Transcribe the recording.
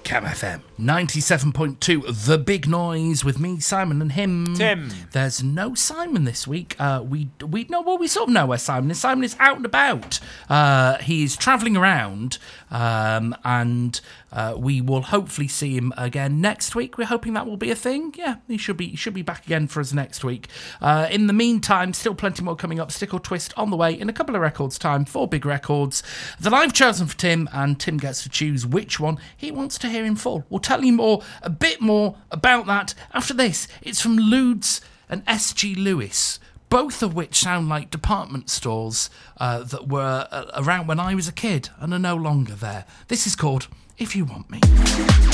Cam FM 97.2, The Big Noise, with me, Simon, and him, Tim. There's no Simon this week. We sort of know where Simon is. Simon is out and about. He's travelling around, and we will hopefully see him again next week. We're hoping that will be a thing. Yeah, he should be back again for us next week. In the meantime, still plenty more coming up. Stick or Twist on the way in a couple of records' time. 4 big records that I've chosen for Tim, and Tim gets to choose which one he wants to hear in full. We'll tell you a bit more about that after this. It's from Ludes and SG Lewis, both of which sound like department stores that were around when I was a kid and are no longer there. This is called If You Want Me.